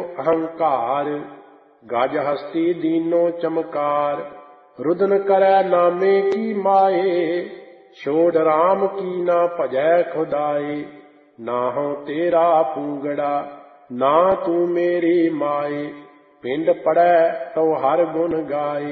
ਅਹੰਕਾਰ। ਗਜ ਹਸਤੀ ਦੀਨੋ ਚਮਕਾਰ। रुदन करੈ नामे की माए। छोड़ राम की ना भजै खुदाए। नाहु तेरा पूंगड़ा ना तू मेरी माए। पिंड पड़ै तो हर गुण गाए।